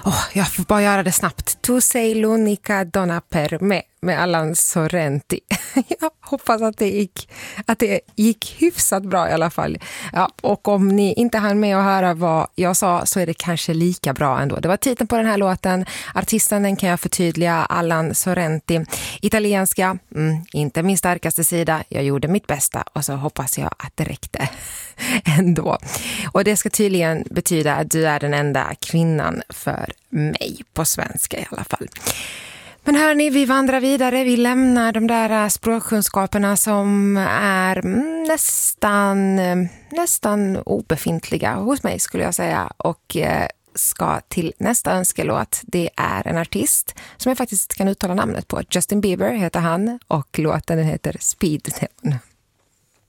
Jag får bara göra det snabbt. Tu sei l'unica donna per me med Allan Sorrenti. Jag hoppas att det gick hyfsat bra i alla fall. Ja, och om ni inte hann med att höra vad jag sa så är det kanske lika bra ändå. Det var titeln på den här låten. Artisten, den kan jag förtydliga, Allan Sorrenti. Italienska, inte min starkaste sida. Jag gjorde mitt bästa och så hoppas jag att det räckte ändå. Och det ska tydligen betyda att du är den enda kvinnan för mig på svenska i alla fall. Men hörni, vi vandrar vidare. Vi lämnar de där språkkunskaperna som är nästan obefintliga hos mig skulle jag säga. Och ska till nästa önskelåt. Det är en artist som jag faktiskt kan uttala namnet på. Justin Bieber heter han och låten heter Speed Zone.